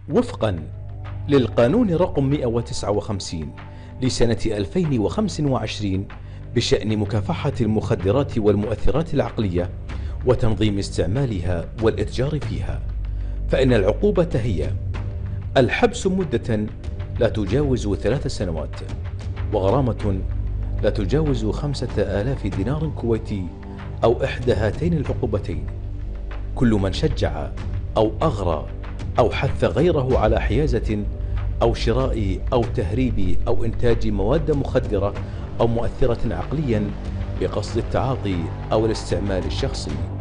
وفقا للقانون رقم 159 لسنة 2025 بشأن مكافحة المخدرات والمؤثرات العقلية وتنظيم استعمالها والإتجار فيها، فإن العقوبة هي الحبس مدة لا تجاوز 3 سنوات، وغرامة لا تجاوز 5000 دينار كويتي أو إحدى هاتين العقوبتين. كل من شجع أو أغرى أو حث غيره على حيازة أو شراء أو تهريب أو إنتاج مواد مخدرة أو مؤثرة عقليا بقصد التعاطي أو الاستعمال الشخصي.